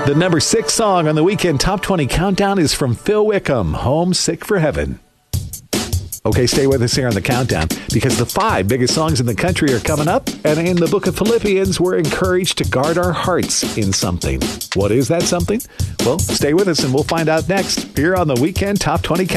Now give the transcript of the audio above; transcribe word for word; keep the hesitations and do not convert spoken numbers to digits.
The number six song on the Weekend Top twenty Countdown is from Phil Wickham, Homesick for Heaven. Okay, stay with us here on the countdown because the five biggest songs in the country are coming up. And in the book of Philippians, we're encouraged to guard our hearts in something. What is that something? Well, stay with us and we'll find out next here on the Weekend Top twenty Countdown.